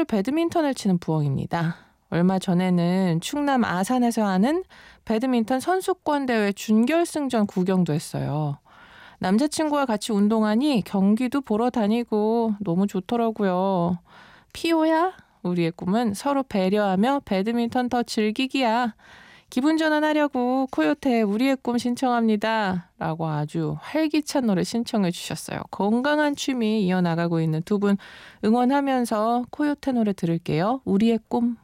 하루 배드민턴을 치는 부엉입니다. 얼마 전에는 충남 아산에서 하는 배드민턴 선수권 대회 준결승전 구경도 했어요. 남자친구와 같이 운동하니 경기도 보러 다니고 너무 좋더라고요. 피오야, 우리의 꿈은 서로 배려하며 배드민턴 더 즐기기야. 기분 전환하려고 코요태 우리의 꿈 신청합니다. 라고 아주 활기찬 노래 신청해 주셨어요. 건강한 취미 이어나가고 있는 두 분 응원하면서 코요태 노래 들을게요. 우리의 꿈.